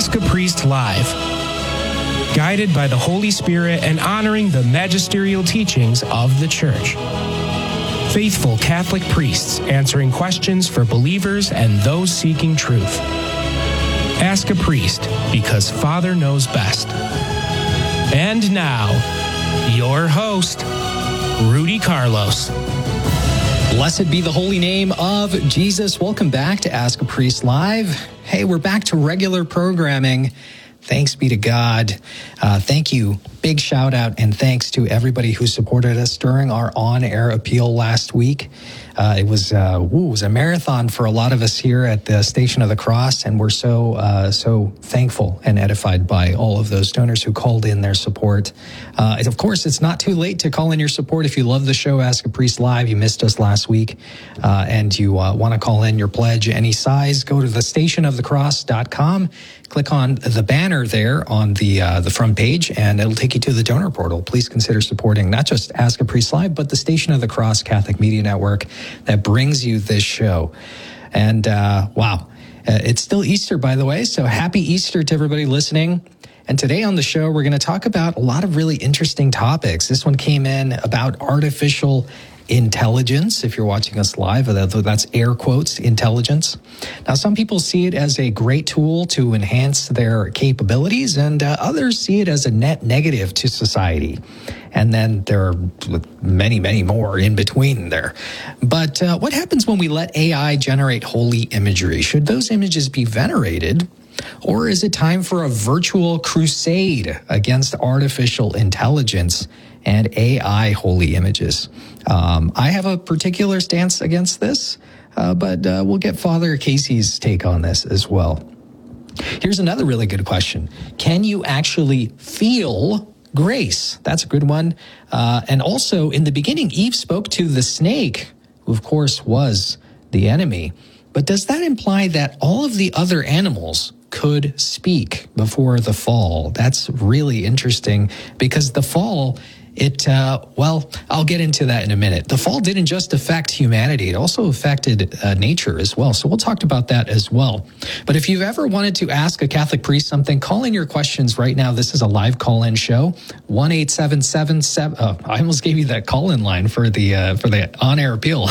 Ask a Priest Live. Guided by the Holy Spirit and honoring the magisterial teachings of the Church. Faithful Catholic priests answering questions for believers and those seeking truth. Ask a Priest, because Father knows best. And now, your host, Rudy Carlos. Blessed be the holy name of Jesus. Welcome back to Ask a Priest Live. Hey, we're back to regular programming. Thanks be to God. Thank you. Big shout out and thanks to everybody who supported us during our on-air appeal last week. It was a marathon for a lot of us here at the Station of the Cross, and we're so thankful and edified by all of those donors who called in their support. Of course, it's not too late to call in your support if you love the show, Ask a Priest Live. You missed us last week, and you want to call in your pledge any size. Go to thestationofthecross.com. Click on the banner there on the front page, and it'll take you to the donor portal. Please consider supporting not just Ask a Priest Live, but the Station of the Cross Catholic Media Network that brings you this show. And it's still Easter, by the way, so happy Easter to everybody listening. And today on the show, we're going to talk about a lot of really interesting topics. This one came in about artificial intelligence. If you're watching us live, that's air quotes, intelligence. Now, some people see it as a great tool to enhance their capabilities, and others see it as a net negative to society. And then there are many, many more in between there. But what happens when we let AI generate holy imagery? Should those images be venerated? Or is it time for a virtual crusade against artificial intelligence and AI holy images? I have a particular stance against this, but we'll get Father Casey's take on this as well. Here's another really good question. Can you actually feel grace? That's a good one. And also, in the beginning, Eve spoke to the snake, who, of course, was the enemy. But does that imply that all of the other animals could speak before the fall? That's really interesting, because the fall, I'll get into that in a minute. The fall didn't just affect humanity. It also affected nature as well. So we'll talk about that as well. But if you've ever wanted to ask a Catholic priest something, call in your questions right now. This is a live call-in show. 1-877-7... I almost gave you that call-in line for the on-air appeal.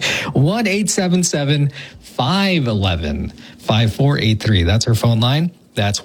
1-877-511-5483. That's our phone line. That's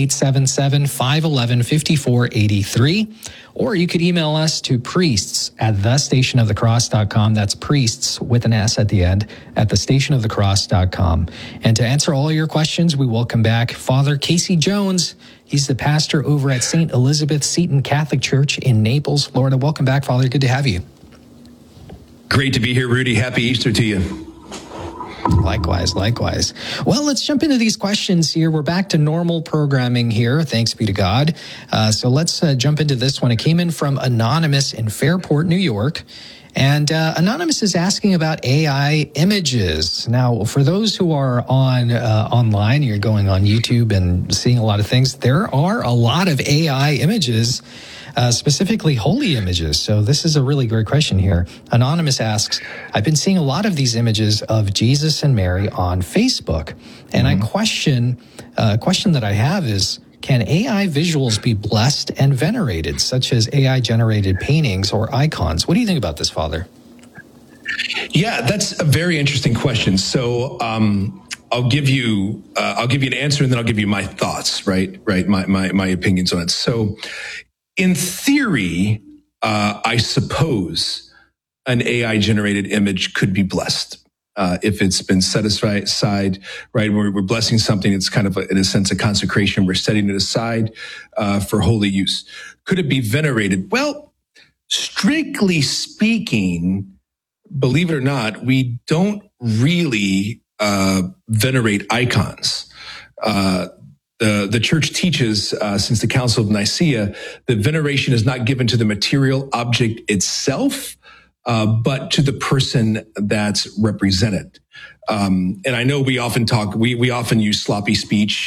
1-877-511-5483. Or you could email us to priests@thestationofthecross.com. That's priests with an S at the end at thestationofthecross.com. And to answer all your questions, we welcome back Father Casey Jones. He's the pastor over at St. Elizabeth Seton Catholic Church in Naples, Florida. Welcome back, Father. Good to have you. Great to be here, Rudy. Happy Easter to you. Likewise. Well, let's jump into these questions here. We're back to normal programming here. Thanks be to God. So let's jump into this one. It came in from Anonymous in Fairport, New York. And Anonymous is asking about AI images. Now, for those who are online, you're going on YouTube and seeing a lot of things, there are a lot of AI images, specifically holy images. So this is a really great question here. Anonymous asks, I've been seeing a lot of these images of Jesus and Mary on Facebook. And a question that I have is, can AI visuals be blessed and venerated, such as AI-generated paintings or icons? What do you think about this, Father? Yeah, that's a very interesting question. So I'll give you an answer, and then I'll give you my thoughts, right? My opinions on it. So in theory, I suppose an AI-generated image could be blessed. If it's been set aside, right? We're blessing something. It's kind of, in a sense, a consecration. We're setting it aside for holy use. Could it be venerated? Well, strictly speaking, believe it or not, we don't really venerate icons. The church teaches, since the Council of Nicaea, that veneration is not given to the material object itself, but to the person that's represented. And I know we often use sloppy speech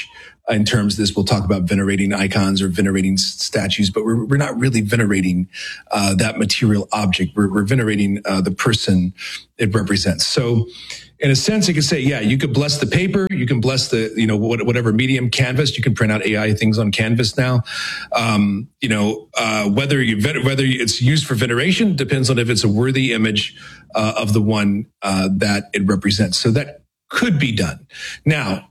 in terms of this. We'll talk about venerating icons or venerating statues, but we're not really venerating that material object. We're venerating the person it represents. So in a sense, you could say, yeah, you could bless the paper, you can bless the, whatever medium, Canvas. You can print out AI things on Canvas now. Whether it's used for veneration depends on if it's a worthy image of the one that it represents. So that could be done. Now,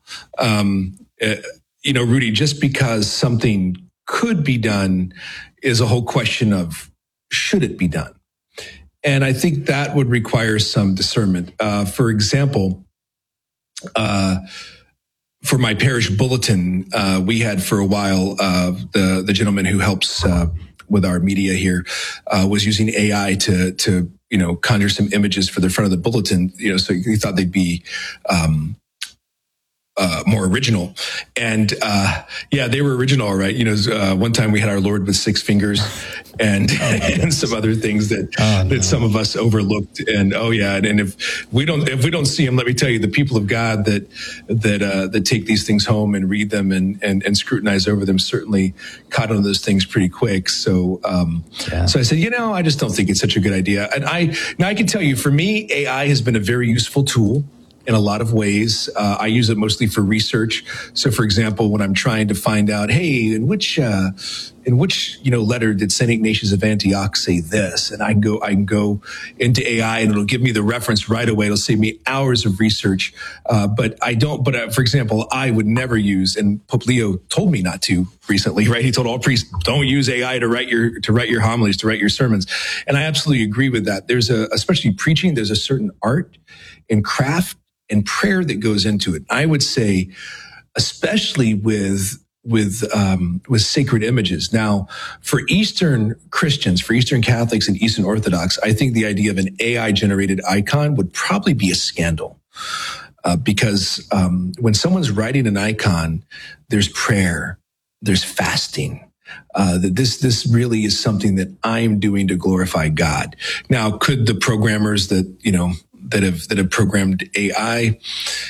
Rudy, just because something could be done is a whole question of should it be done? And I think that would require some discernment. For example, for my parish bulletin, we had for a while, the gentleman who helps with our media here was using AI to conjure some images for the front of the bulletin, so he thought they'd be more original. And they were original, all right. One time we had our Lord with 6 fingers and some other things that some of us overlooked. And and if we don't see him, let me tell you, the people of God that take these things home and read them and scrutinize over them certainly caught on those things pretty quick. So so I said, I just don't think it's such a good idea. And I can tell you, for me, AI has been a very useful tool in a lot of ways. I use it mostly for research. So, for example, when I'm trying to find out, hey, in which letter did St. Ignatius of Antioch say this? And I can go into AI and it'll give me the reference right away. It'll save me hours of research. But for example, I would never use, and Pope Leo told me not to recently, right? He told all priests, don't use AI to write your homilies, to write your sermons. And I absolutely agree with that. Especially preaching, there's a certain art and craft and prayer that goes into it. I would say, especially with sacred images. Now, for Eastern Christians, for Eastern Catholics and Eastern Orthodox, I think the idea of an AI generated icon would probably be a scandal. Because when someone's writing an icon, there's prayer, there's fasting. This really is something that I'm doing to glorify God. Now, could the programmers that have programmed AI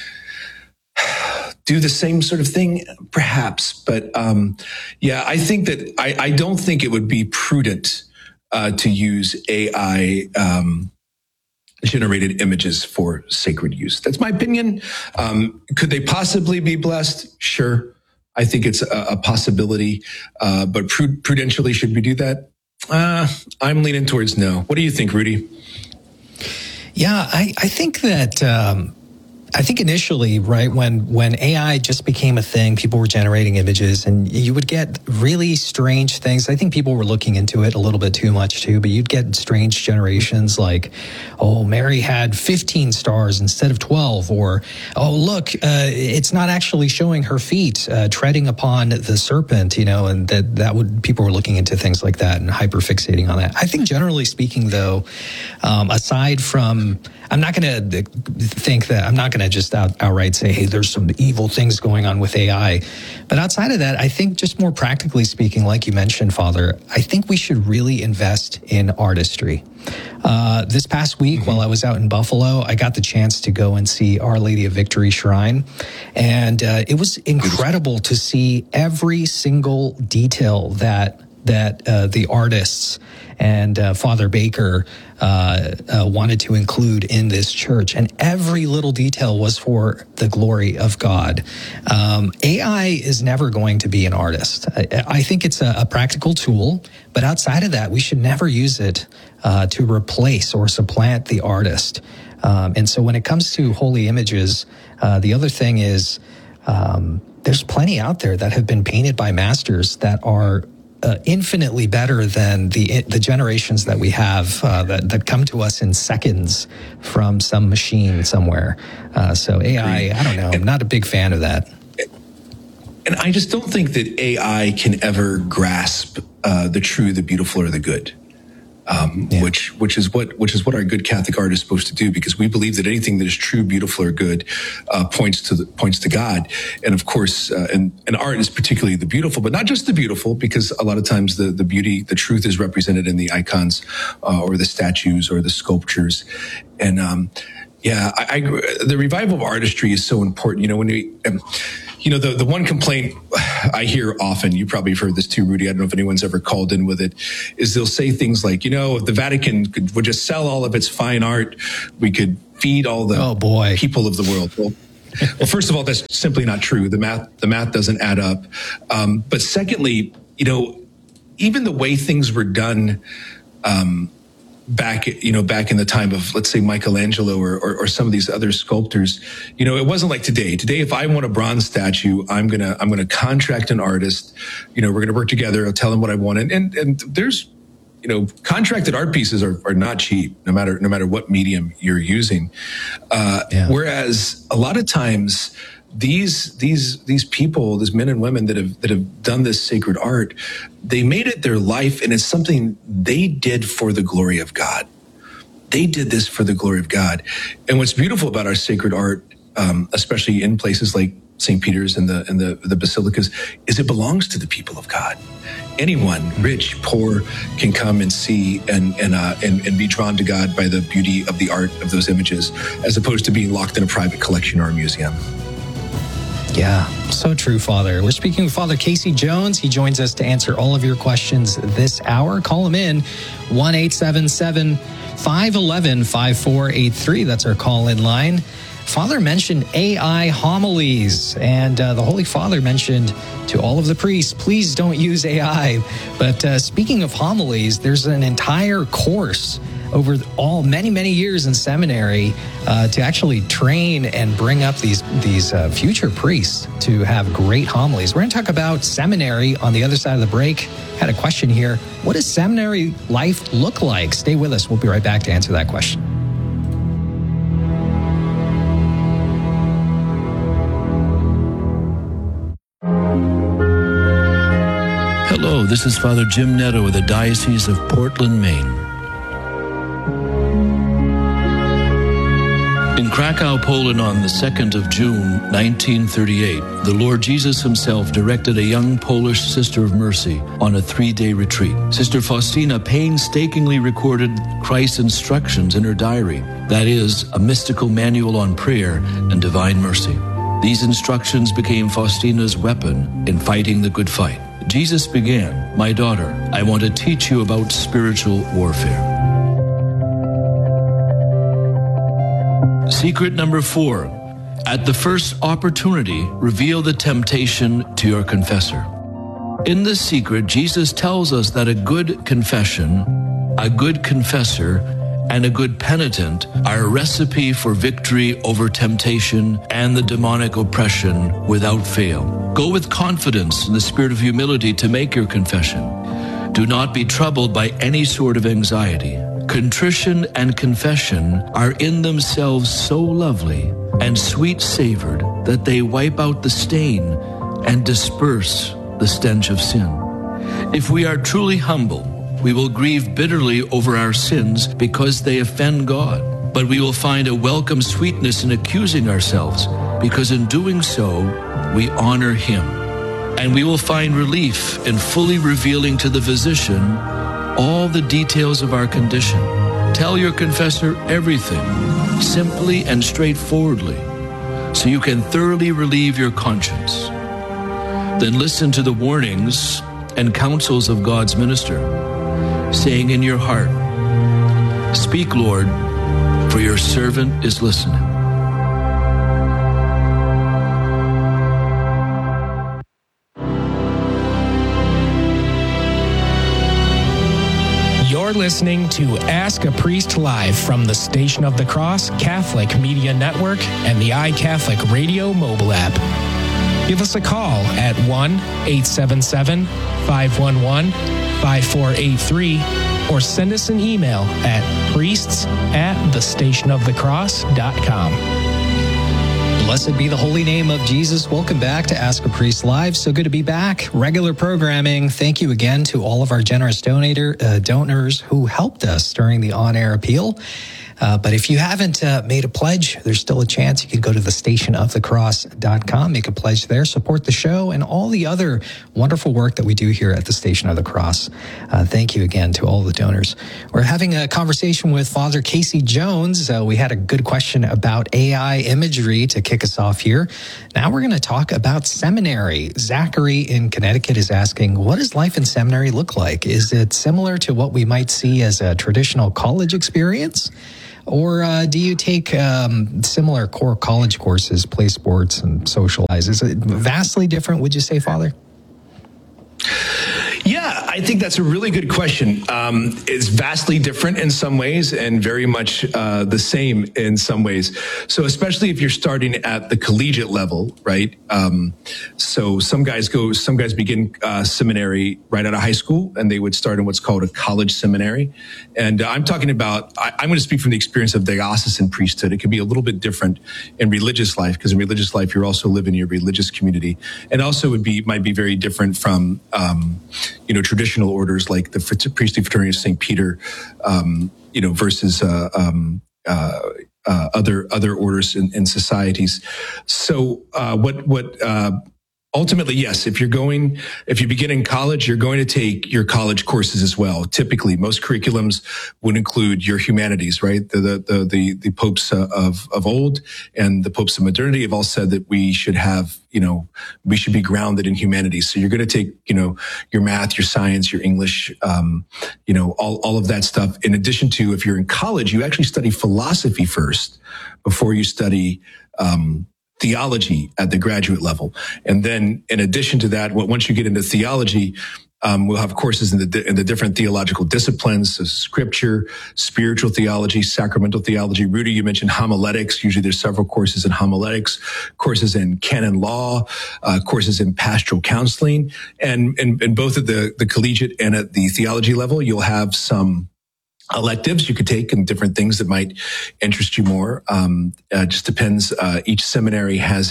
do the same sort of thing? Perhaps. But I think that I don't think it would be prudent to use AI generated images for sacred use. That's my opinion. Could they possibly be blessed? Sure. I think it's a possibility. But prudentially, should we do that? I'm leaning towards no. What do you think, Rudy? Yeah, I think that I think initially, right, when AI just became a thing, people were generating images and you would get really strange things. I think people were looking into it a little bit too much too, but you'd get strange generations like, oh, Mary had 15 stars instead of 12, or, oh, look, it's not actually showing her feet treading upon the serpent, and people were looking into things like that and hyperfixating on that. I think generally speaking, though, aside from, I'm not going to just outright say, hey, there's some evil things going on with AI. But outside of that, I think just more practically speaking, like you mentioned, Father, I think we should really invest in artistry. This past week, while I was out in Buffalo, I got the chance to go and see Our Lady of Victory Shrine. And it was incredible to see every single detail that the artists and Father Baker wanted to include in this church. And every little detail was for the glory of God. AI is never going to be an artist. I think it's a practical tool, but outside of that, we should never use it to replace or supplant the artist. And so when it comes to holy images, the other thing is there's plenty out there that have been painted by masters that are infinitely better than the generations that we have that come to us in seconds from some machine somewhere. So AI, I don't know. I'm not a big fan of that. And I just don't think that AI can ever grasp the true, the beautiful, or the good. Which is what our good Catholic art is supposed to do, because we believe that anything that is true, beautiful, or good points to God. And of course, and art is particularly the beautiful, but not just the beautiful, because a lot of times the beauty, the truth is represented in the icons or the statues or the sculptures. And the revival of artistry is so important. When we The one complaint I hear often, you probably have heard this too, Rudy, I don't know if anyone's ever called in with it, is they'll say things like, if the Vatican would just sell all of its fine art, we could feed all the people of the world. Well, first of all, that's simply not true. The math doesn't add up. But secondly, even the way things were done, back in the time of, let's say, Michelangelo or some of these other sculptors, it wasn't like today. Today, if I want a bronze statue, I'm gonna contract an artist. We're gonna work together. I'll tell him what I want, and there's, contracted art pieces are not cheap, no matter what medium you're using. Whereas a lot of times, these people, these men and women that have done this sacred art, they made it their life, and it's something they did for the glory of God. They did this for the glory of God. And what's beautiful about our sacred art, especially in places like St. Peter's and the basilicas, is it belongs to the people of God. Anyone, rich, poor, can come and see and be drawn to God by the beauty of the art of those images, as opposed to being locked in a private collection or a museum. Yeah, so true, Father. We're speaking with Father Casey Jones. He joins us to answer all of your questions this hour. Call him in, 1-877-511-5483. That's our call-in line. Father mentioned AI homilies, and the Holy Father mentioned to all of the priests, please don't use AI. But speaking of homilies, there's an entire course over many years in seminary to actually train and bring up these future priests to have great homilies. We're going to talk about seminary on the other side of the break. Had a question here. What does seminary life look like? Stay with us. We'll be right back to answer that question. Hello, this is Father Jim Netto of the Diocese of Portland, Maine. In Krakow, Poland, on the 2nd of June, 1938, the Lord Jesus himself directed a young Polish Sister of Mercy on a 3-day retreat. Sister Faustina painstakingly recorded Christ's instructions in her diary, that is, a mystical manual on prayer and divine mercy. These instructions became Faustina's weapon in fighting the good fight. Jesus began, "My daughter, I want to teach you about spiritual warfare." Secret number 4, at the first opportunity, reveal the temptation to your confessor. In this secret, Jesus tells us that a good confession, a good confessor, and a good penitent are a recipe for victory over temptation and the demonic oppression without fail. Go with confidence in the spirit of humility to make your confession. Do not be troubled by any sort of anxiety. Contrition and confession are in themselves so lovely and sweet-savored that they wipe out the stain and disperse the stench of sin. If we are truly humble, we will grieve bitterly over our sins because they offend God. But we will find a welcome sweetness in accusing ourselves, because in doing so, we honor Him. And we will find relief in fully revealing to the physician all the details of our condition. Tell your confessor everything, simply and straightforwardly, so you can thoroughly relieve your conscience. Then listen to the warnings and counsels of God's minister, saying in your heart, "Speak, Lord, for your servant is listening." You're listening to Ask a Priest Live from the Station of the Cross Catholic Media Network and the iCatholic Radio mobile app. Give us a call at 1-877-511-5483 or send us an email at priests@thestationofthecross.com. Blessed be the holy name of Jesus. Welcome back to Ask a Priest Live. So good to be back. Regular programming. Thank you again to all of our generous donors who helped us during the on-air appeal. But if you haven't made a pledge, there's still a chance. You could go to thestationofthecross.com, make a pledge there, support the show and all the other wonderful work that we do here at the Station of the Cross. Thank you again to all the donors. We're having a conversation with Father Casey Jones. We had a good question about AI imagery to kick us off here. Now we're going to talk about seminary. Zachary in Connecticut is asking, what does life in seminary look like? Is it similar to what we might see as a traditional college experience? Or do you take similar core college courses, play sports and socialize? Is it vastly different, would you say, Father? Yeah, I think that's a really good question. It's vastly different in some ways and very much the same in some ways. So especially if you're starting at the collegiate level, right? So some guys begin seminary right out of high school, and they would start in what's called a college seminary. And I'm talking about, I'm going to speak from the experience of diocesan priesthood. It can be a little bit different in religious life, because in religious life, you're also living in your religious community. And also might be very different from, traditional orders like the priestly fraternity of St. Peter, versus other orders and societies. So ultimately, yes, if you begin in college, you're going to take your college courses as well. Typically, most curriculums would include your humanities, right? The popes of old and the popes of modernity have all said that we should be grounded in humanities. So you're going to take, your math, your science, your English, all of that stuff. In addition to, if you're in college, you actually study philosophy first before you study, theology at the graduate level. And then in addition to that, once you get into theology, we'll have courses in the different theological disciplines, so scripture, spiritual theology, sacramental theology. Rudy, you mentioned homiletics. Usually there's several courses in homiletics, courses in canon law, courses in pastoral counseling. And both at the collegiate and at the theology level, you'll have some electives you could take and different things that might interest you more. Just depends. Each seminary has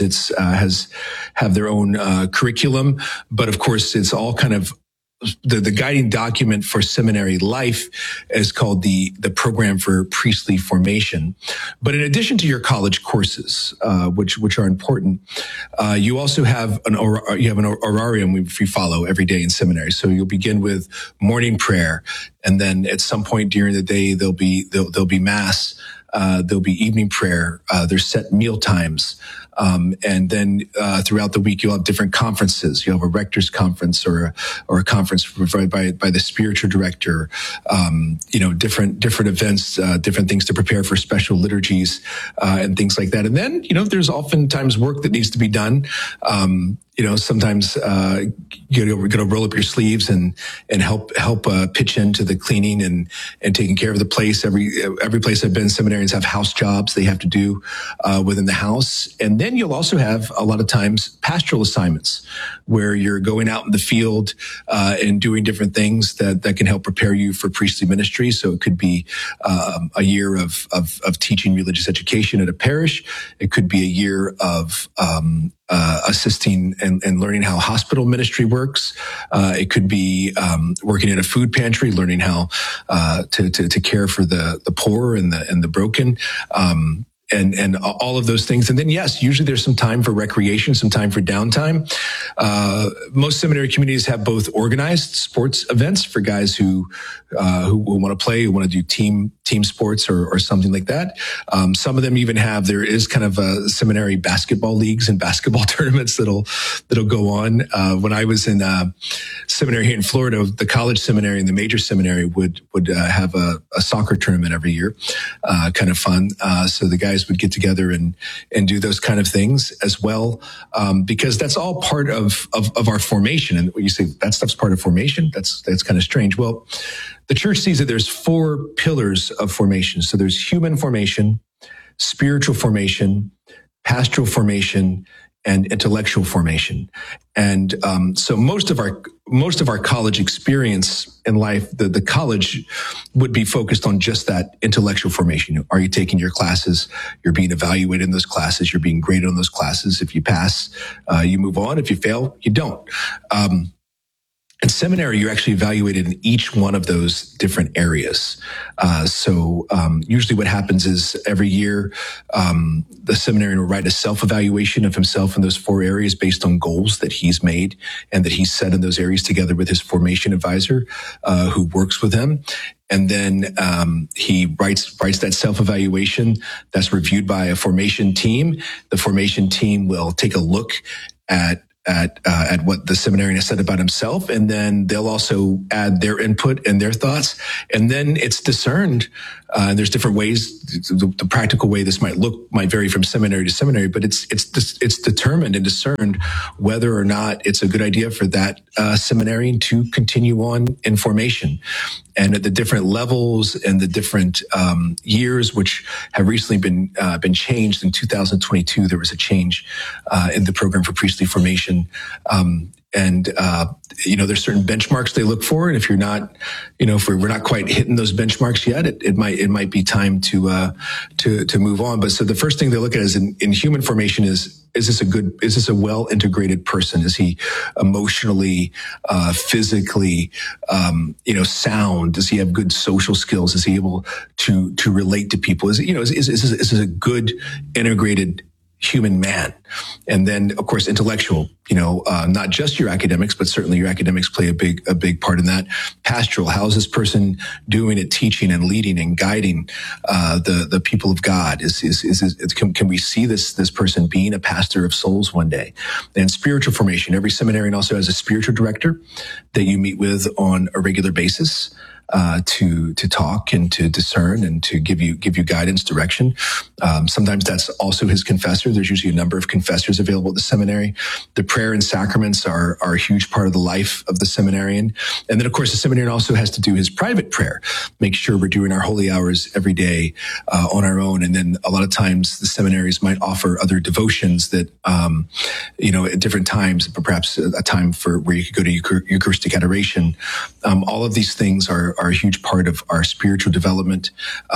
have their own curriculum, but of course it's all kind of the guiding document for seminary life is called the Program for Priestly Formation. But in addition to your college courses, which are important, you also have an horarium we follow every day in seminary. So you'll begin with morning prayer, and then at some point during the day there'll be mass. There'll be evening prayer. There's set meal times. And then throughout the week, you'll have different conferences. You'll have a rector's conference or a conference provided by the spiritual director. Different events, different things to prepare for special liturgies and things like that. And then there's oftentimes work that needs to be done. Sometimes you're going to roll up your sleeves and help pitch into the cleaning and taking care of the place. Every place I've been, seminarians have house jobs they have to do within the house. And then you'll also have a lot of times pastoral assignments where you're going out in the field and doing different things that can help prepare you for priestly ministry. So it could be a year of teaching religious education at a parish. It could be a year of assisting and learning how hospital ministry works. It could be working in a food pantry, learning how to care for the poor and the broken. And all of those things. And then, yes, usually there's some time for recreation, some time for downtime. Most seminary communities have both organized sports events for guys who want to play, who want to do team sports or something like that. Some of them even there is kind of a seminary basketball leagues and basketball tournaments that'll go on. When I was in seminary here in Florida, the college seminary and the major seminary would have a soccer tournament every year. Kind of fun. So the guys would get together and do those kind of things as well, because that's all part of our formation. And when you say that stuff's part of formation, that's kind of strange. Well, the church sees that there's 4 pillars of formation. So there's human formation, spiritual formation, pastoral formation, and intellectual formation. And so most of our college experience in life, the college would be focused on just that intellectual formation. Are you taking your classes? You're being evaluated in those classes. You're being graded on those classes. If you pass, you move on. If you fail, you don't. In seminary, you're actually evaluated in each one of those different areas. So usually what happens is every year, the seminarian will write a self-evaluation of himself in those 4 areas based on goals that he's made and that he's set in those areas together with his formation advisor, who works with him. And then he writes that self-evaluation that's reviewed by a formation team. The formation team will take a look at what the seminarian has said about himself, and then they'll also add their input and their thoughts, and then it's discerned. There's different ways. The practical way this might vary from seminary to seminary, but it's determined and discerned whether or not it's a good idea for that seminarian to continue on in formation. And at the different levels and the different years, which have recently been changed. In 2022, there was a change in the program for priestly formation. There's certain benchmarks they look for, and if you're not, if we're not quite hitting those benchmarks yet, it might be time to move on. But so the first thing they look at is in human formation is this a well integrated person? Is he emotionally, physically, sound? Does he have good social skills? Is he able to relate to people? Is this a good integrated human man? And then, of course, intellectual, not just your academics, but certainly your academics play a big part in that. Pastoral, how is this person doing at teaching and leading and guiding the people of God? Can we see this person being a pastor of souls one day? And spiritual formation, every seminarian also has a spiritual director that you meet with on a regular basis. To talk and to discern and to give you guidance, direction. Sometimes that's also his confessor. There's usually a number of confessors available at the seminary. The prayer and sacraments are a huge part of the life of the seminarian. And then, of course, the seminarian also has to do his private prayer, make sure we're doing our holy hours every day on our own. And then a lot of times the seminaries might offer other devotions that, at different times, perhaps a time where you could go to Eucharistic adoration. All of these things are a huge part of our spiritual development.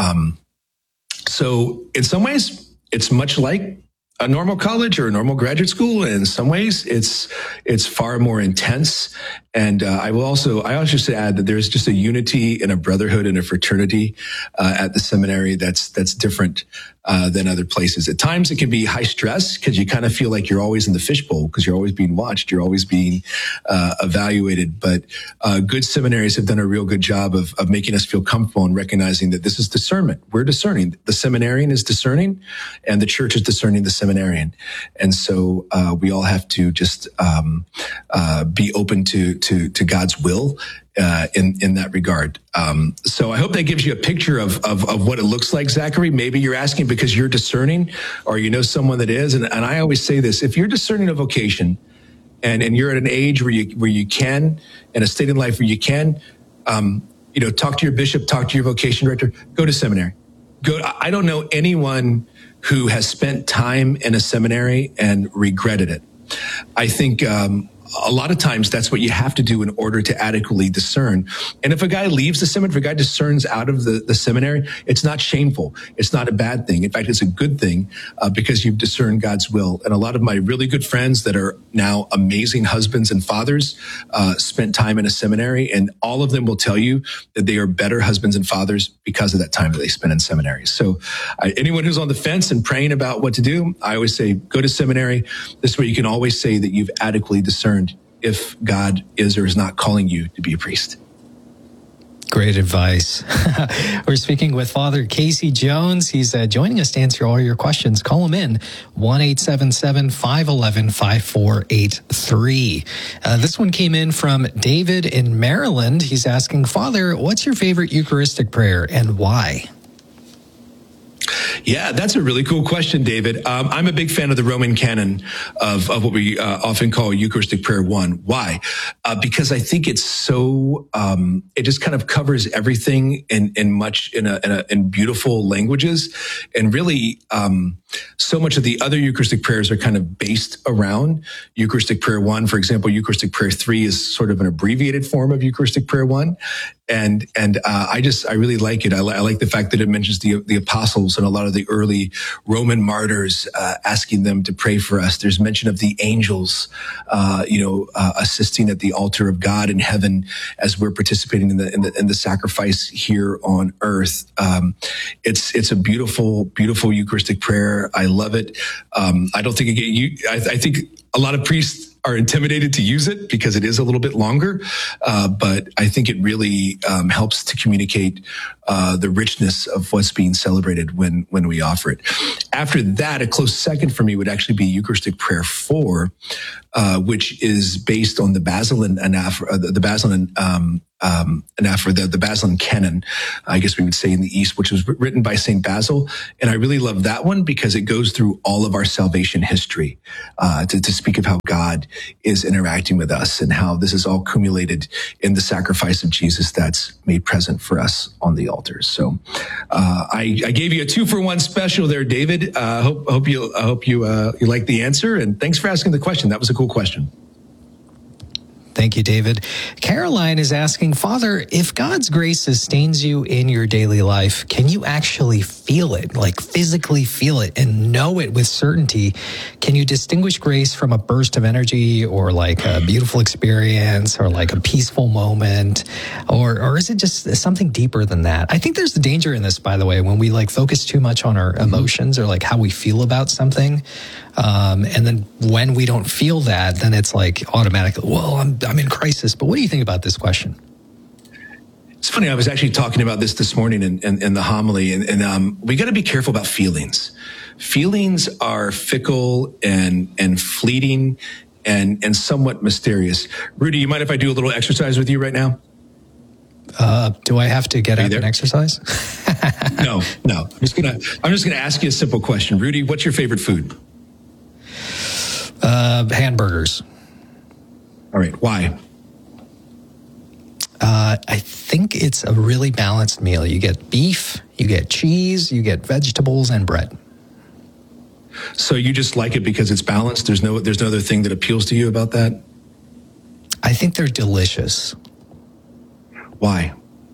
So in some ways, it's much like a normal college or a normal graduate school. And in some ways, it's far more intense. And I also should add that there's just a unity and a brotherhood and a fraternity at the seminary that's different than other places. At times, it can be high stress because you kind of feel like you're always in the fishbowl because you're always being watched, you're always being evaluated. But good seminaries have done a real good job of making us feel comfortable and recognizing that this is discernment. We're discerning. The seminarian is discerning, and the church is discerning the seminarian. And so we all have to just be open to God's will in that regard. So I hope that gives you a picture of what it looks like, Zachary. Maybe you're asking because you're discerning or you know someone that is. And I always say this, if you're discerning a vocation and you're at an age where you can, in a state in life where you can, talk to your bishop, talk to your vocation director, go to seminary. I don't know anyone who has spent time in a seminary and regretted it. I think, a lot of times that's what you have to do in order to adequately discern. And if a guy leaves the seminary, if a guy discerns out of the seminary, it's not shameful. It's not a bad thing. In fact, it's a good thing because you've discerned God's will. And a lot of my really good friends that are now amazing husbands and fathers spent time in a seminary, and all of them will tell you that they are better husbands and fathers because of that time that they spent in seminary. So anyone who's on the fence and praying about what to do, I always say, go to seminary. This way you can always say that you've adequately discerned if God is or is not calling you to be a priest. Great advice. We're speaking with Father Casey Jones. He's joining us to answer all your questions. Call him in, 1-877-511-5483. This one came in from David in Maryland. He's asking, Father, what's your favorite Eucharistic prayer and why? Yeah, that's a really cool question, David. I'm a big fan of the Roman canon of what we often call Eucharistic Prayer 1. Why? Because I think it's so, it just kind of covers everything in beautiful languages. And really, so much of the other Eucharistic prayers are kind of based around Eucharistic Prayer 1. For example, Eucharistic Prayer 3 is sort of an abbreviated form of Eucharistic Prayer 1. And I really like it. I like the fact that it mentions the apostles and a lot of the early Roman martyrs, asking them to pray for us. There's mention of the angels, assisting at the altar of God in heaven as we're participating in the sacrifice here on earth. It's a beautiful, beautiful Eucharistic prayer. I love it. I don't think I think a lot of priests are intimidated to use it because it is a little bit longer. But I think it really helps to communicate the richness of what's being celebrated when we offer it. After that, a close second for me would actually be Eucharistic Prayer 4, which is based on the Basilian Anaphora, the Basilian Canon, I guess we would say in the East, which was written by St. Basil. And I really love that one because it goes through all of our salvation history, to speak of how God is interacting with us and how this is all accumulated in the sacrifice of Jesus that's made present for us on the altars. So, I gave you a 2-for-1 special there, David. Hope you like the answer, and thanks for asking the question. That was a cool question. Thank you, David. Caroline is asking, Father, if God's grace sustains you in your daily life, can you actually feel it, like physically feel it and know it with certainty? Can you distinguish grace from a burst of energy or like a beautiful experience or like a peaceful moment? Or is it just something deeper than that? I think there's a danger in this, by the way, when we like focus too much on our emotions or like how we feel about something. And then when we don't feel that, then it's like automatically, well, I'm in crisis. But what do you think about this question? It's funny. I was actually talking about this morning in the homily, and we got to be careful about feelings. Feelings are fickle and fleeting and somewhat mysterious. Rudy, you mind if I do a little exercise with you right now? Do I have to get up and exercise? No. I'm just gonna ask you a simple question. Rudy, what's your favorite food? Hamburgers. All right. Why? I think it's a really balanced meal. You get beef, you get cheese, you get vegetables and bread. So you just like it because it's balanced? There's no other thing that appeals to you about that? I think they're delicious. Why?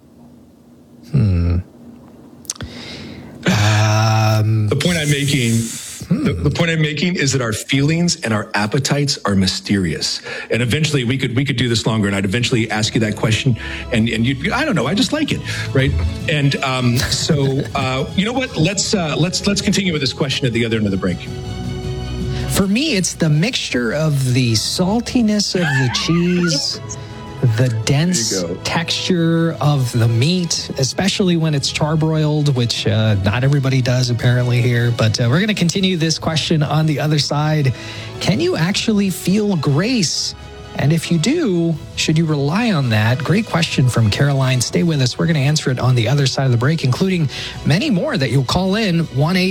The point I'm making. The point I'm making is that our feelings and our appetites are mysterious, and eventually we could do this longer, and I'd eventually ask you that question, and you'd, I don't know, I just like it, right? And so you know what? Let's continue with this question at the other end of the break. For me, it's the mixture of the saltiness of the cheese, the dense texture of the meat, especially when it's charbroiled, which not everybody does apparently here. But we're going to continue this question on the other side. Can you actually feel grace? And if you do, should you rely on that? Great question from Caroline. Stay with us. We're going to answer it on the other side of the break, including many more that you'll call in.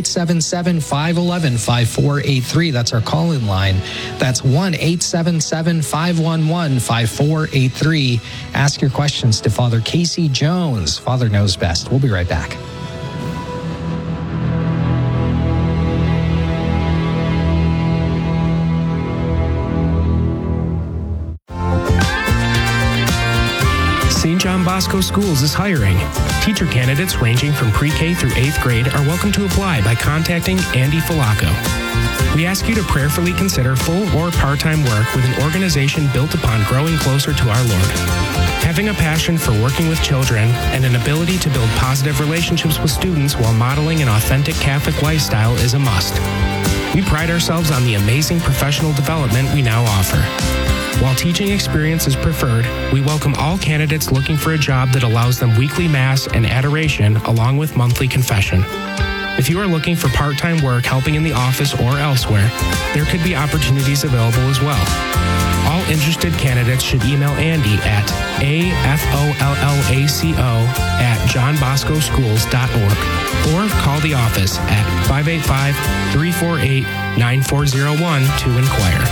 1-877-511-5483. That's our call-in line. That's 1-877-511-5483. Ask your questions to Father Casey Jones. Father knows best. We'll be right back. St. John Bosco Schools is hiring. Teacher candidates ranging from pre-K through 8th grade are welcome to apply by contacting Andy Falaco. We ask you to prayerfully consider full or part-time work with an organization built upon growing closer to our Lord. Having a passion for working with children and an ability to build positive relationships with students while modeling an authentic Catholic lifestyle is a must. We pride ourselves on the amazing professional development we now offer. While teaching experience is preferred, we welcome all candidates looking for a job that allows them weekly Mass and adoration along with monthly confession. If you are looking for part-time work helping in the office or elsewhere, there could be opportunities available as well. All interested candidates should email Andy at afolaco@johnboscoschools.org or call the office at 585-348-9401 to inquire.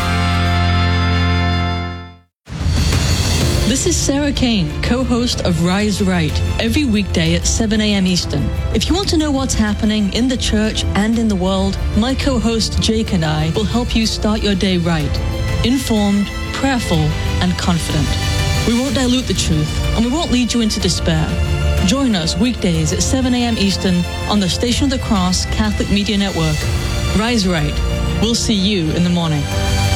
This is Sarah Kane, co-host of Rise Right, every weekday at 7 a.m. Eastern. If you want to know what's happening in the church and in the world, my co-host Jake and I will help you start your day right, informed, prayerful, and confident. We won't dilute the truth, and we won't lead you into despair. Join us weekdays at 7 a.m. Eastern on the Station of the Cross Catholic Media Network. Rise Right. We'll see you in the morning.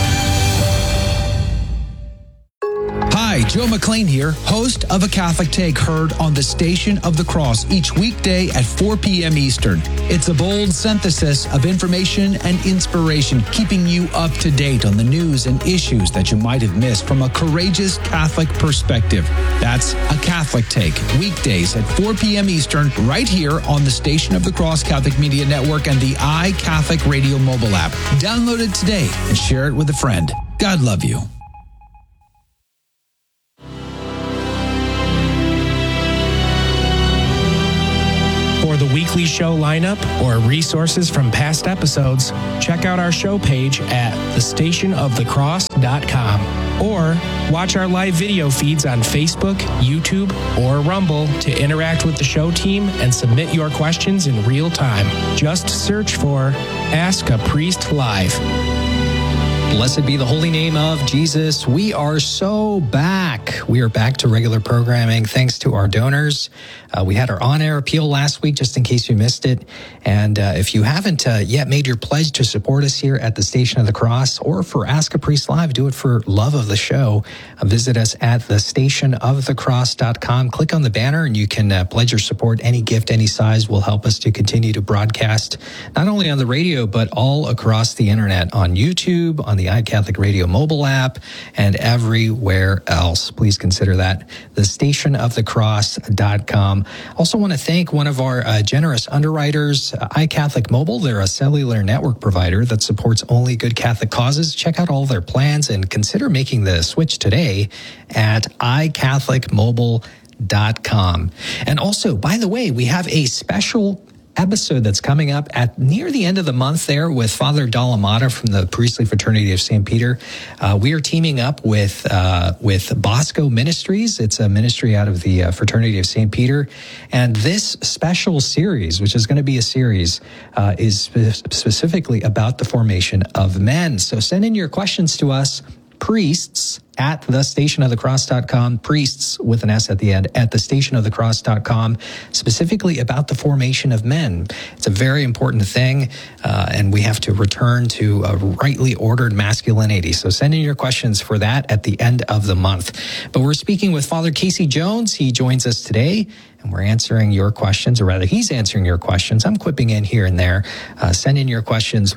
Hi, Joe McLean here, host of A Catholic Take, heard on the Station of the Cross each weekday at 4 p.m. Eastern. It's a bold synthesis of information and inspiration, keeping you up to date on the news and issues that you might have missed from a courageous Catholic perspective. That's A Catholic Take, weekdays at 4 p.m. Eastern, right here on the Station of the Cross Catholic Media Network and the iCatholic Radio mobile app. Download it today and share it with a friend. God love you. For the weekly show lineup or resources from past episodes, check out our show page at thestationofthecross.com or watch our live video feeds on Facebook, YouTube, or Rumble to interact with the show team and submit your questions in real time. Just search for Ask a Priest Live. Blessed be the holy name of Jesus. We are so back. We are back to regular programming thanks to our donors. We had our on-air appeal last week, just in case you missed it. And if you haven't yet made your pledge to support us here at the Station of the Cross or for Ask a Priest Live, do it for love of the show. Visit us at thestationofthecross.com. Click on the banner and you can pledge your support. Any gift, any size will help us to continue to broadcast not only on the radio, but all across the internet on YouTube, on the iCatholic Radio mobile app, and everywhere else. Please consider that. thestationofthecross.com. Also want to thank one of our generous underwriters, iCatholic Mobile. They're a cellular network provider that supports only good Catholic causes. Check out all their plans and consider making the switch today at iCatholicmobile.com. And also, by the way, we have a special episode that's coming up at near the end of the month there with Father Dalamata from the Priestly Fraternity of St. Peter. We are teaming up with Bosco Ministries. It's a ministry out of the Fraternity of St. Peter. And this special series, which is going to be a series, is specifically about the formation of men. So send in your questions to us, priests at thestationofthecross.com, priests with an S at the end, at thestationofthecross.com, specifically about the formation of men. It's a very important thing, and we have to return to a rightly ordered masculinity. So send in your questions for that at the end of the month. But we're speaking with Father Casey Jones. He joins us today, and we're answering your questions, or rather, he's answering your questions. I'm quipping in here and there. Send in your questions,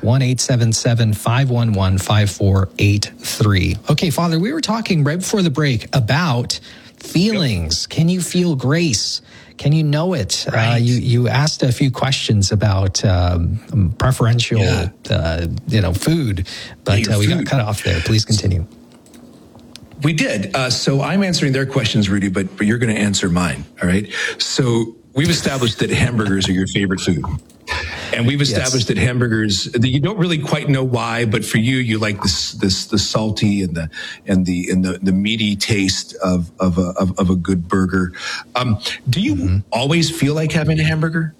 1-877-511-5483. Okay, Father, we were talking right before the break about feelings. Can you feel grace? Can you know it? Right. You asked a few questions about preferential, food, but we got cut off there. Please continue. We did. So I'm answering their questions, Rudy, but you're going to answer mine. All right. So we've established that hamburgers are your favorite food. And we've established that hamburgers, that you don't really quite know why, but for you, you like the salty and the meaty taste of a good burger. Do you always feel like having a hamburger?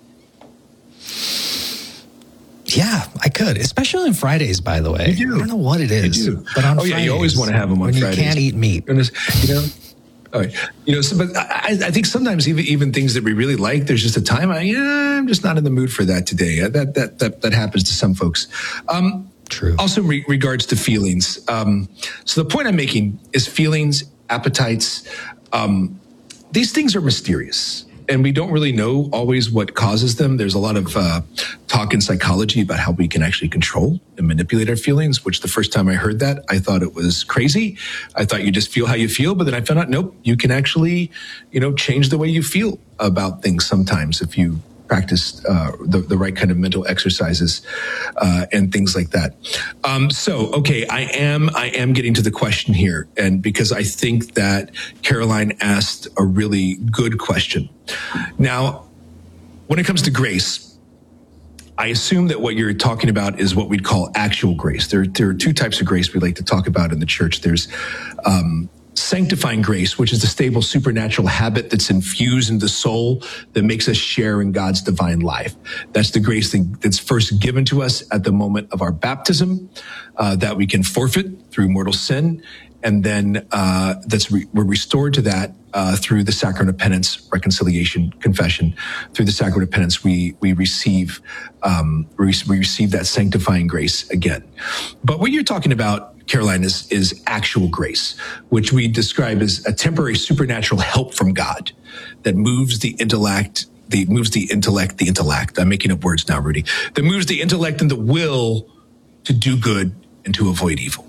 Yeah, I could, especially on Fridays, by the way. You do. I don't know what it is, but on Fridays, you always want to have them on Fridays. You can't eat meat. All right. But I think sometimes even things that we really like, there's just a time, I'm just not in the mood for that today. That happens to some folks. True. Also, regards to feelings. So the point I'm making is feelings, appetites. These things are mysterious, and we don't really know always what causes them. There's a lot of talk in psychology about how we can actually control and manipulate our feelings, which the first time I heard that, I thought it was crazy. I thought you just feel how you feel, but then I found out, nope, you can actually, change the way you feel about things sometimes if you practice the right kind of mental exercises and things like that. I am getting to the question here, and because I think that Caroline asked a really good question. Now, when it comes to grace, I assume that what you're talking about is what we'd call actual grace. There are two types of grace we like to talk about in the church. There's sanctifying grace, which is the stable supernatural habit that's infused in the soul that makes us share in God's divine life. That's the grace that's first given to us at the moment of our baptism, that we can forfeit through mortal sin. And then we're restored to that through the sacrament of penance, reconciliation, confession. Through the sacrament of penance, we receive that sanctifying grace again. But what you're talking about, Caroline, is actual grace, which we describe as a temporary supernatural help from God that moves the intellect. I'm making up words now, Rudy. That moves the intellect and the will to do good and to avoid evil.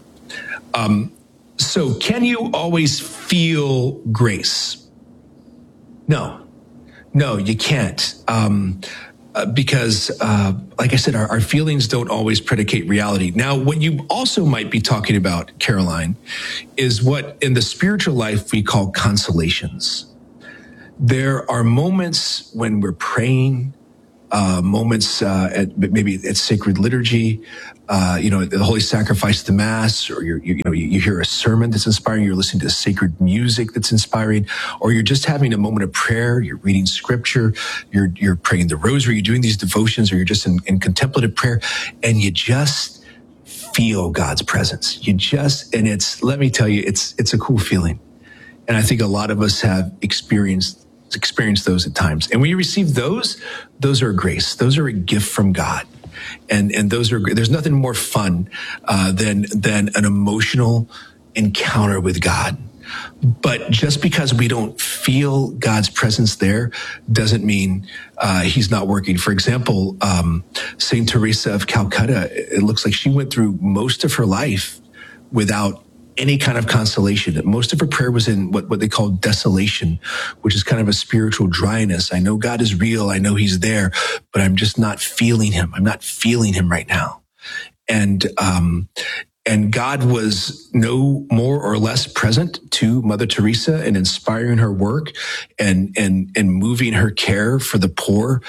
So can you always feel grace? No, you can't. Because, like I said, our feelings don't always predicate reality. Now, what you also might be talking about, Caroline, is what in the spiritual life we call consolations. There are moments when we're praying, moments maybe at sacred liturgy, the holy sacrifice, the mass, or you hear a sermon that's inspiring, you're listening to sacred music that's inspiring, or you're just having a moment of prayer, you're reading scripture, you're praying the rosary, you're doing these devotions, or you're just in contemplative prayer, and you just feel God's presence. Let me tell you, it's a cool feeling. And I think a lot of us have experienced those at times. And when you receive those are a grace. Those are a gift from God. And there's nothing more fun than an emotional encounter with God. But just because we don't feel God's presence there doesn't mean he's not working. For example, Saint Teresa of Calcutta, it looks like she went through most of her life without any kind of consolation. Most of her prayer was in what they call desolation, which is kind of a spiritual dryness. I know God is real. I know he's there, but I'm just not feeling him. I'm not feeling him right now. And God was no more or less present to Mother Teresa and inspiring her work and moving her care for the poor,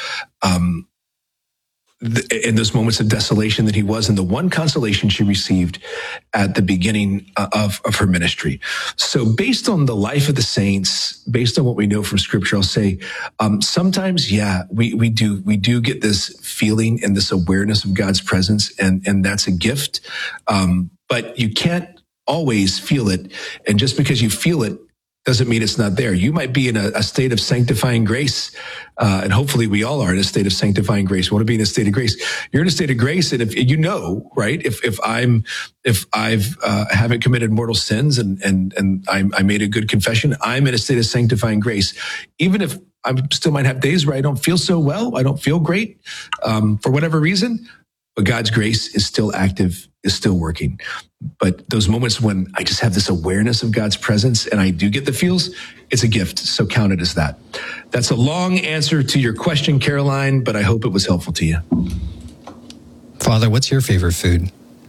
in those moments of desolation that he was, and the one consolation she received at the beginning of her ministry. So based on the life of the saints, based on what we know from scripture, I'll say, sometimes, we do get this feeling and this awareness of God's presence, and that's a gift. But you can't always feel it. And just because you feel it doesn't mean it's not there. You might be in a state of sanctifying grace, and hopefully we all are in a state of sanctifying grace. We want to be in a state of grace. You're in a state of grace, and if you know, right? If I've haven't committed mortal sins and I made a good confession, I'm in a state of sanctifying grace. Even if I still might have days where I don't feel so well, I don't feel great for whatever reason, but God's grace is still active, is still working. But those moments when I just have this awareness of God's presence and I do get the feels, it's a gift. So count it as that. That's a long answer to your question, Caroline, but I hope it was helpful to you. Father, what's your favorite food?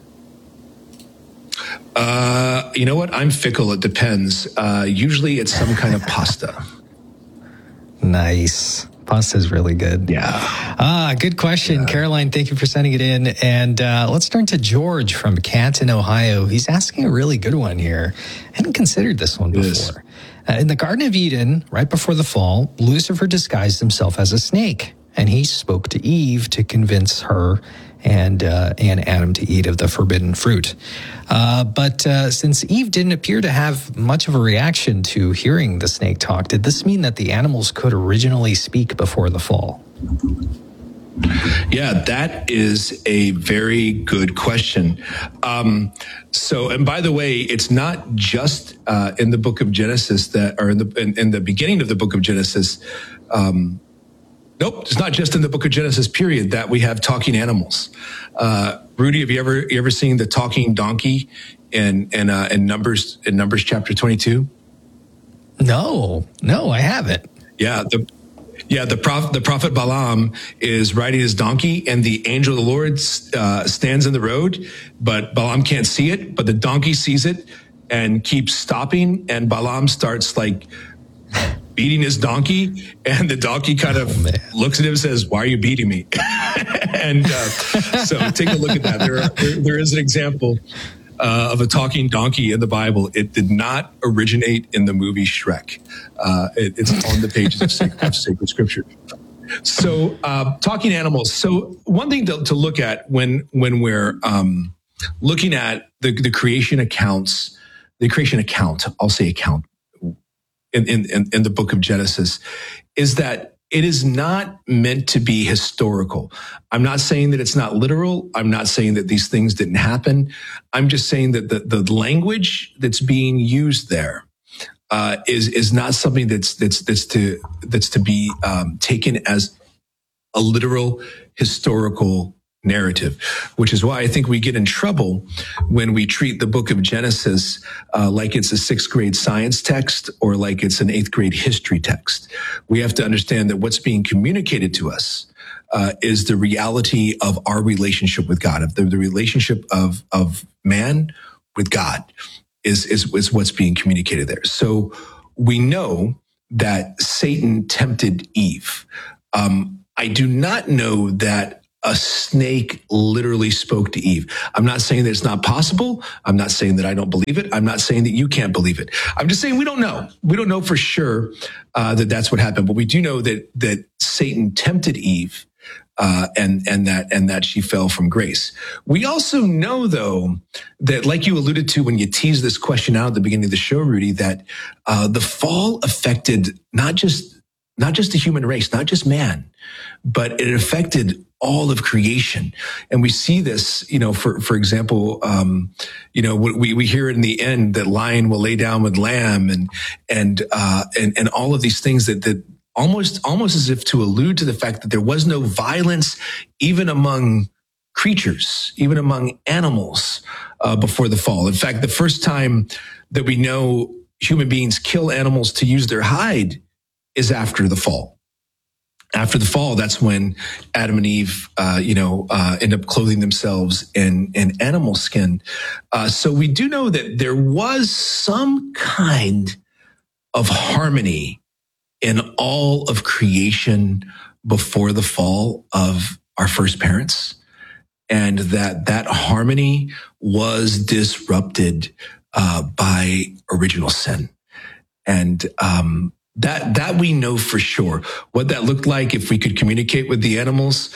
You know what? I'm fickle. It depends. Usually it's some kind of pasta. Nice. Pasta's really good. Yeah. Good question. Yeah. Caroline, thank you for sending it in. And let's turn to George from Canton, Ohio. He's asking a really good one here. I hadn't considered this one before. In the Garden of Eden, right before the fall, Lucifer disguised himself as a snake, and he spoke to Eve to convince her and Adam to eat of the forbidden fruit. But since Eve didn't appear to have much of a reaction to hearing the snake talk, did this mean that the animals could originally speak before the fall? Yeah, that is a very good question. And by the way, it's not just in the book of Genesis or in the beginning of the book of Genesis. Nope, it's not just in the book of Genesis, period, that we have talking animals. Rudy, have you ever seen the talking donkey in Numbers chapter 22? No, I haven't. Yeah, the prophet Balaam is riding his donkey, and the angel of the Lord stands in the road, but Balaam can't see it, but the donkey sees it and keeps stopping, and Balaam starts beating his donkey, and the donkey kind of looks at him and says, "Why are you beating me?" And so take a look at that. There is an example of a talking donkey in the Bible. It did not originate in the movie Shrek. It's on the pages of sacred scripture. So talking animals. So one thing to look at when we're looking at the creation accounts account, I'll say account in the book of Genesis, is that it is not meant to be historical. I'm not saying that it's not literal. I'm not saying that these things didn't happen. I'm just saying that the language that's being used there is not something that's to be taken as a literal historical narrative, which is why I think we get in trouble when we treat the book of Genesis like it's a 6th grade science text or like it's an 8th grade history text. We have to understand that what's being communicated to us is the reality of our relationship with God, of the relationship of man with God is what's being communicated there. So we know that Satan tempted Eve. I do not know that a snake literally spoke to Eve. I'm not saying that it's not possible. I'm not saying that I don't believe it. I'm not saying that you can't believe it. I'm just saying we don't know. We don't know for sure that that's what happened. But we do know that Satan tempted Eve and that she fell from grace. We also know, though, that like you alluded to when you teased this question out at the beginning of the show, Rudy, that the fall affected not just the human race, not just man, but it affected all of creation. And we see this, for example, we hear it in the end that lion will lay down with lamb and all of these things that almost as if to allude to the fact that there was no violence even among creatures, even among animals before the fall. In fact, the first time that we know human beings kill animals to use their hide is after the fall. After the fall, that's when Adam and Eve, end up clothing themselves in animal skin. So we do know that there was some kind of harmony in all of creation before the fall of our first parents, and that harmony was disrupted by original sin. And that we know for sure. What that looked like, if we could communicate with the animals,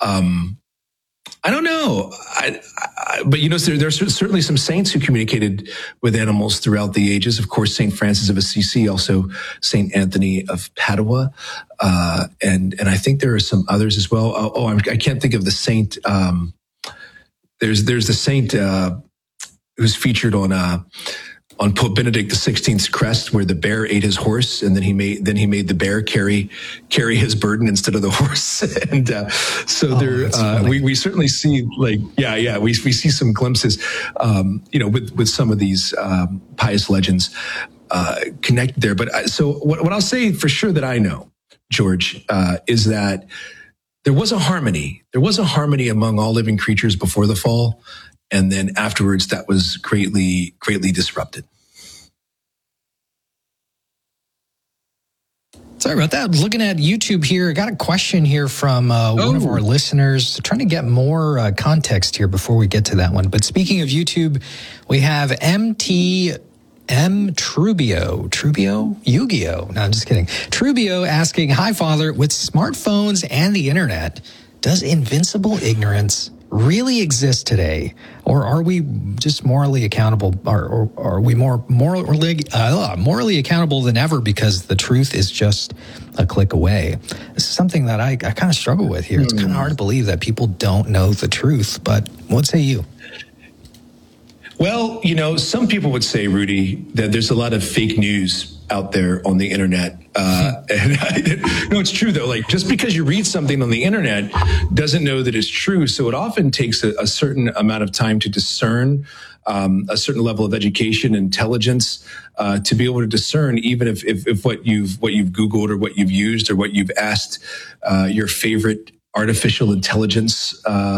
I don't know. But there's certainly some saints who communicated with animals throughout the ages. Of course, Saint Francis of Assisi, also Saint Anthony of Padua, and I think there are some others as well. I can't think of the saint. There's the saint who's featured on Pope Benedict XVI's crest, where the bear ate his horse, and then he made the bear carry his burden instead of the horse. And we certainly see we see some glimpses, with some of these pious legends connected there. But so what I'll say for sure that I know, George, is that there was a harmony. There was a harmony among all living creatures before the fall. And then afterwards, that was greatly, greatly disrupted. Sorry about that. Looking at YouTube here, I got a question here from one of our listeners. Trying to get more context here before we get to that one. But speaking of YouTube, we have MTM Trubio? Yu-Gi-Oh! No, I'm just kidding. Trubio asking, "Hi, Father. With smartphones and the internet, does invincible ignorance really exist today, or are we just morally accountable, or are we more morally accountable than ever because the truth is just a click away?" This is something that I kind of struggle with here. It's kind of hard to believe that people don't know the truth, but what say you? Well, some people would say, Rudy, that there's a lot of fake news out there on the internet. It's true though. Like, just because you read something on the internet doesn't know that it's true. So it often takes a certain amount of time to discern, a certain level of education, intelligence, to be able to discern, even if what you've Googled or what you've used or what you've asked your favorite artificial intelligence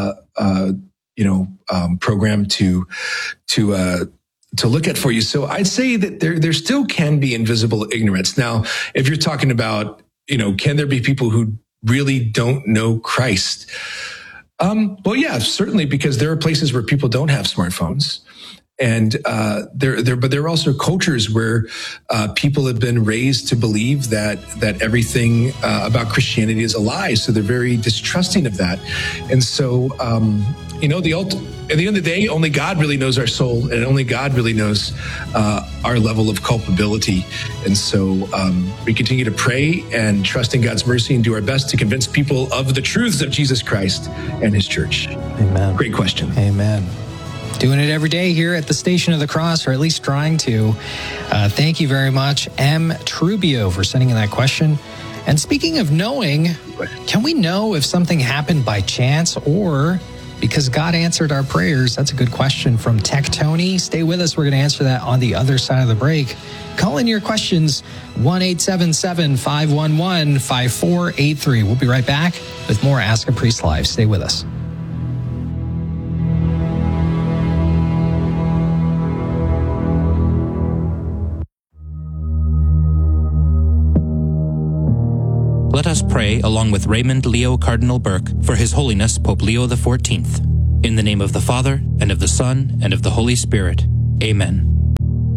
program to look at for you. So I'd say that there still can be invisible ignorance. Now, if you're talking about, can there be people who really don't know Christ? Well, yeah, certainly, because there are places where people don't have smartphones. And but there are also cultures where people have been raised to believe that everything about Christianity is a lie. So they're very distrusting of that. And so At the end of the day, only God really knows our soul, and only God really knows our level of culpability. And so we continue to pray and trust in God's mercy and do our best to convince people of the truths of Jesus Christ and his church. Amen. Great question. Amen. Doing it every day here at the Station of the Cross, or at least trying to. Thank you very much, M. Trubio, for sending in that question. And speaking of knowing, can we know if something happened by chance or because God answered our prayers? That's a good question from Tech Tony. Stay with us. We're going to answer that on the other side of the break. Call in your questions, 1-877-511-5483. We'll be right back with more Ask a Priest Live. Stay with us. Let us pray along with Raymond Leo Cardinal Burke for His Holiness Pope Leo XIV. In the name of the Father, and of the Son, and of the Holy Spirit. Amen.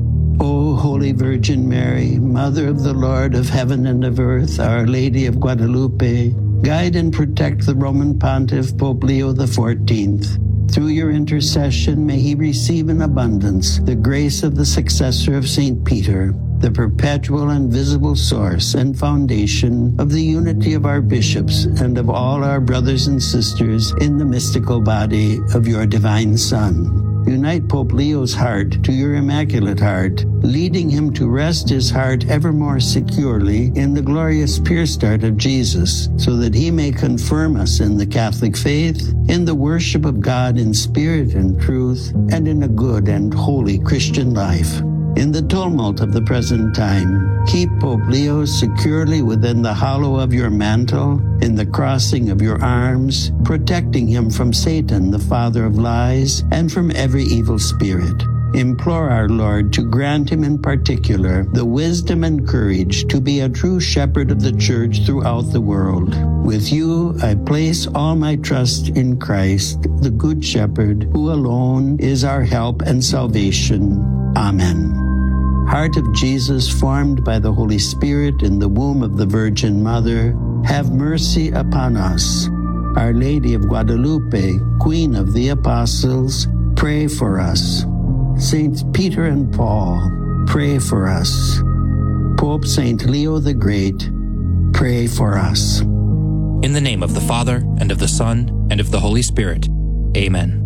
O Holy Virgin Mary, Mother of the Lord of heaven and of earth, Our Lady of Guadalupe, guide and protect the Roman Pontiff Pope Leo XIV. Through your intercession, may he receive in abundance the grace of the successor of St. Peter, the perpetual and visible source and foundation of the unity of our bishops and of all our brothers and sisters in the mystical body of your divine Son. Unite Pope Leo's heart to your Immaculate Heart, leading him to rest his heart ever more securely in the glorious pierced heart of Jesus, so that he may confirm us in the Catholic faith, in the worship of God in spirit and truth, and in a good and holy Christian life. In the tumult of the present time, keep Pope Leo securely within the hollow of your mantle, in the crossing of your arms, protecting him from Satan, the father of lies, and from every evil spirit. Implore our Lord to grant him in particular the wisdom and courage to be a true shepherd of the church throughout the world. With you, I place all my trust in Christ, the Good Shepherd, who alone is our help and salvation. Amen. Heart of Jesus, formed by the Holy Spirit in the womb of the Virgin Mother, have mercy upon us. Our Lady of Guadalupe, Queen of the Apostles, pray for us. Saints Peter and Paul, pray for us. Pope Saint Leo the Great, pray for us. In the name of the Father, and of the Son, and of the Holy Spirit. Amen.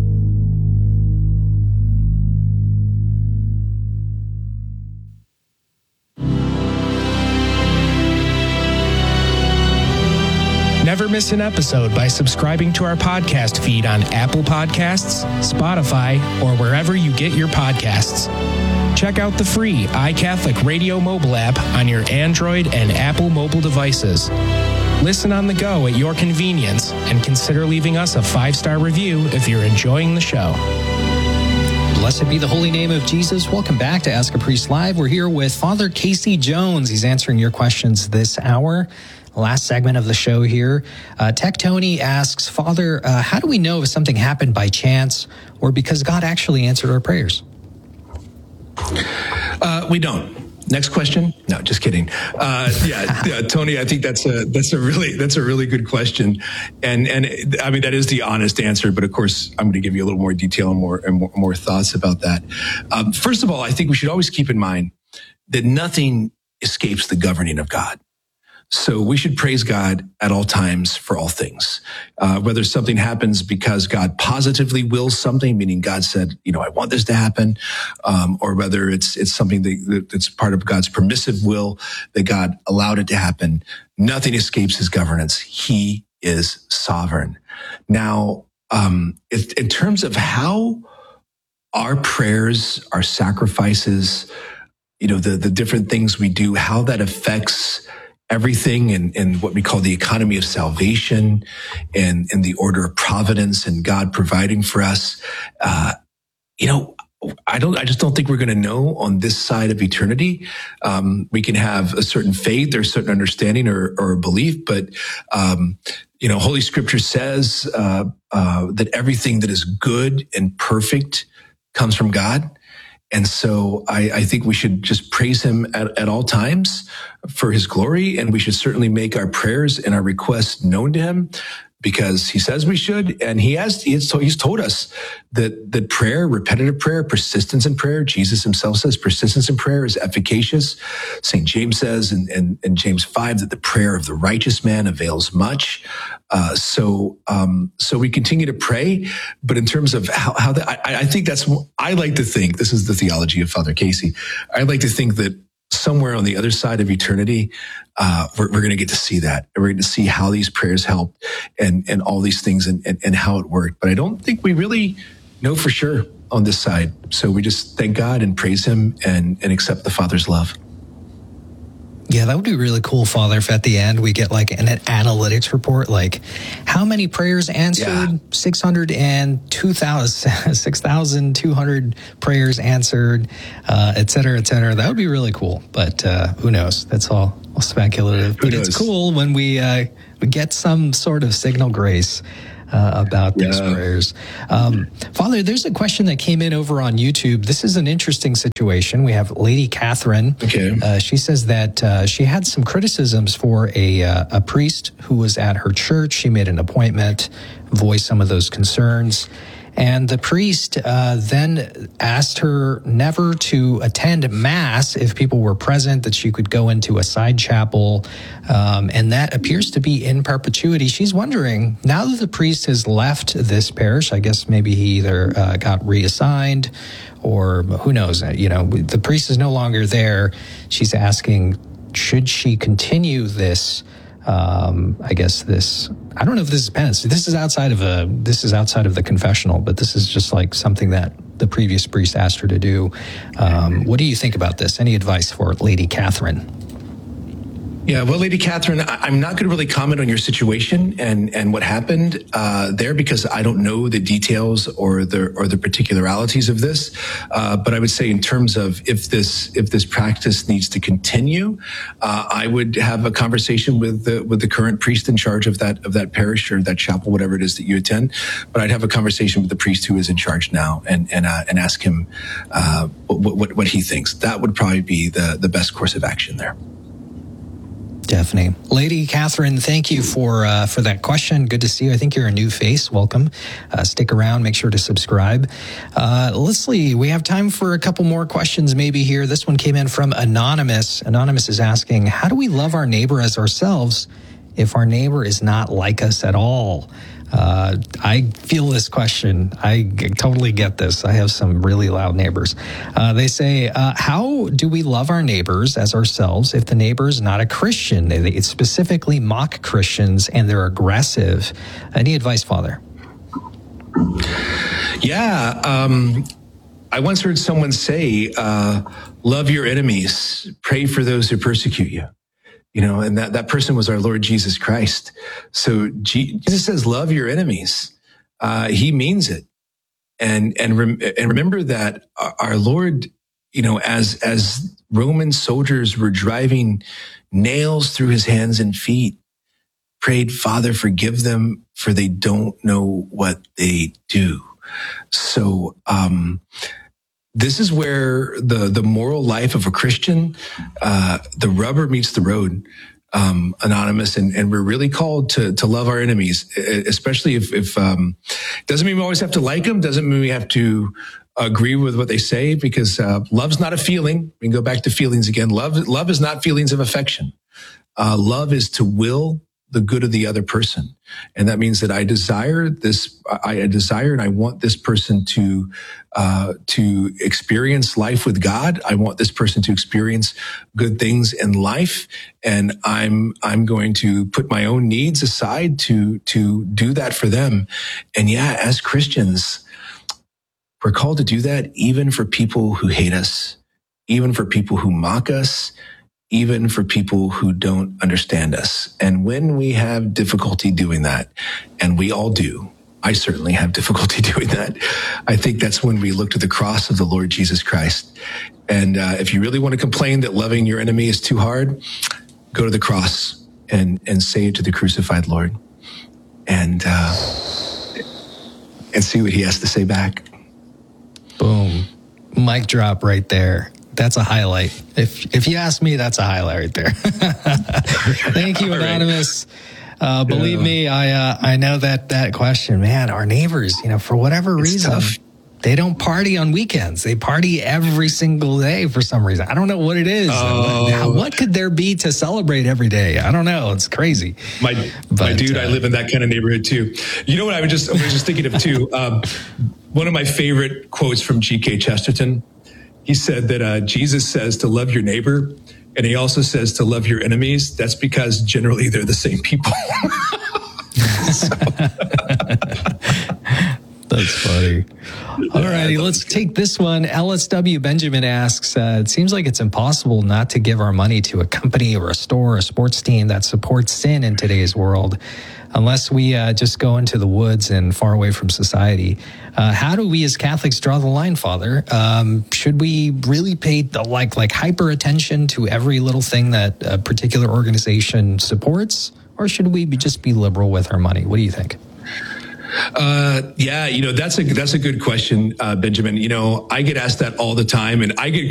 Never miss an episode by subscribing to our podcast feed on Apple Podcasts, Spotify, or wherever you get your podcasts. Check out the free iCatholic Radio mobile app on your Android and Apple mobile devices. Listen on the go at your convenience, and consider leaving us a 5-star review if you're enjoying the show. Blessed be the holy name of Jesus. Welcome back to Ask a Priest Live. We're here with Father Casey Jones. He's answering your questions this hour. Last segment of the show here. Tech Tony asks, Father, how do we know if something happened by chance or because God actually answered our prayers? We don't. Next question? No, just kidding. Tony, I think that's a really good question, and I mean that is the honest answer. But of course, I'm going to give you a little more detail and more thoughts about that. First of all, I think we should always keep in mind that nothing escapes the governing of God. So we should praise God at all times for all things. Whether something happens because God positively wills something, meaning God said, I want this to happen, or whether it's something that's part of God's permissive will that God allowed it to happen. Nothing escapes his governance. He is sovereign. Now, in terms of how our prayers, our sacrifices, the different things we do, how that affects everything in what we call the economy of salvation and in the order of providence and God providing for us. I just don't think we're going to know on this side of eternity. We can have a certain faith or a certain understanding or a belief, but, Holy Scripture says, that everything that is good and perfect comes from God. And so I think we should just praise him at all times for his glory. And we should certainly make our prayers and our requests known to him. because he says we should. And he's told us that prayer, repetitive prayer, persistence in prayer, Jesus himself says persistence in prayer is efficacious. St. James says in James 5 that the prayer of the righteous man avails much. So we continue to pray, but in terms of I think I like to think, this is the theology of Father Casey. I like to think that somewhere on the other side of eternity, we're going to get to see that. We're going to see how these prayers helped and all these things and how it worked. But I don't think we really know for sure on this side. So we just thank God and praise him and accept the Father's love. Yeah, that would be really cool, Father, if at the end we get like an analytics report, like how many prayers answered, 6,200 prayers answered, et cetera, et cetera. That would be really cool. But who knows? That's all speculative. But it's cool when we get some sort of signal grace about these prayers. Father, there's a question that came in over on YouTube. This is an interesting situation. We have Lady Catherine. Okay. She says that she had some criticisms for a priest who was at her church. She made an appointment, voiced some of those concerns. And the priest then asked her never to attend Mass if people were present, that she could go into a side chapel. And that appears to be in perpetuity. She's wondering, now that the priest has left this parish, I guess maybe he either got reassigned or who knows, the priest is no longer there. She's asking, should she continue this? I don't know if this is penance. This is outside of the confessional, but this is just like something that the previous priest asked her to do. What do you think about this? Any advice for Lady Catherine? Yeah, well, Lady Catherine, I'm not going to really comment on your situation and what happened there because I don't know the details or the particularities of this. But I would say, in terms of if this practice needs to continue, I would have a conversation with the current priest in charge of that parish or that chapel, whatever it is that you attend. But I'd have a conversation with the priest who is in charge now and ask him what he thinks. That would probably be the best course of action there. Definitely. Lady Catherine, thank you for that question. Good to see you. I think you're a new face. Welcome. Stick around. Make sure to subscribe. Let's see. We have time for a couple more questions maybe here. This one came in from Anonymous. Anonymous is asking, how do we love our neighbor as ourselves if our neighbor is not like us at all? I feel this question. I totally get this. I have some really loud neighbors. They say, how do we love our neighbors as ourselves if the neighbor is not a Christian? They specifically mock Christians and they're aggressive. Any advice, Father? Yeah. I once heard someone say, love your enemies, pray for those who persecute you. And that person was our Lord Jesus Christ. So Jesus says, love your enemies. He means it. And remember that our Lord, as Roman soldiers were driving nails through his hands and feet, prayed, Father, forgive them, for they don't know what they do. So, this is where the moral life of a Christian, the rubber meets the road, Anonymous, and we're really called to love our enemies, especially if doesn't mean we always have to like them, doesn't mean we have to agree with what they say, because love's not a feeling. We can go back to feelings again. Love is not feelings of affection. Love is to will the good of the other person. And that means that I desire and I want this person to experience life with God. I want this person to experience good things in life. And I'm going to put my own needs aside to do that for them. And yeah, as Christians, we're called to do that even for people who hate us, even for people who mock us, even for people who don't understand us. And when we have difficulty doing that, and we all do, I certainly have difficulty doing that, I think that's when we look to the cross of the Lord Jesus Christ. And if you really want to complain that loving your enemy is too hard, go to the cross and say it to the crucified Lord and see what he has to say back. Boom. Mic drop right there. That's a highlight. If you ask me, that's a highlight right there. Thank you, Anonymous. Believe me, I know that question, man. Our neighbors, for whatever reason, tough. They don't party on weekends. They party every single day for some reason. I don't know what it is. What could there be to celebrate every day? I don't know. It's crazy. My dude, I live in that kind of neighborhood too. You know what I was just thinking of too? One of my favorite quotes from G.K. Chesterton. He said that Jesus says to love your neighbor, and he also says to love your enemies. That's because generally they're the same people. That's funny. All righty, let's take this one. LSW Benjamin asks, it seems like it's impossible not to give our money to a company or a store or a sports team that supports sin in today's world, unless we just go into the woods and far away from society. How do we as Catholics draw the line, Father? Should we really pay the like hyper attention to every little thing that a particular organization supports, or should we just be liberal with our money? What do you think? That's a good question, Benjamin. I get asked that all the time, and I get